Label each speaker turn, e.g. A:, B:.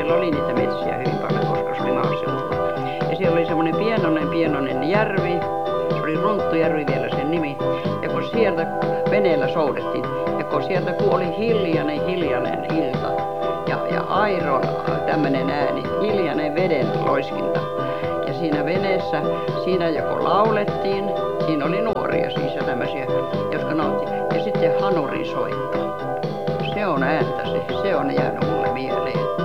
A: siellä oli niitä metsiä hyvin paljon, koska se oli maaseutu. Ja siellä oli semmoinen pienoinen järvi, se oli Runttujärvi vielä sen nimi. Ja kun sieltä veneellä soudettiin, ja kun sieltä kun oli hiljainen ilta, ja airon tämmöinen ääni, hiljainen veden loiskinta. Ja siinä veneessä, siinä joko laulettiin, siinä oli nuoria siis ja tämmöisiä, jotka nautti. Ja sitten hanurin soitto. Se on ääntä se on jäänyt mulle mieleen.